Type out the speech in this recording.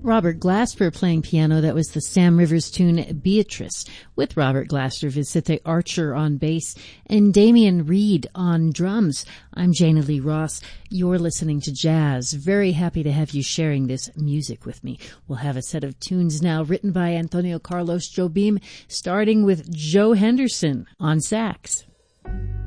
Robert Glasper playing piano. That was the Sam Rivers tune Beatrice, with Robert Glasper, Vicente Archer on bass, and Damian Reed on drums. I'm Jana Lee Ross. You're listening to Jazz. Very happy to have you sharing this music with me. We'll have a set of tunes now written by Antonio Carlos Jobim, starting with Joe Henderson on sax.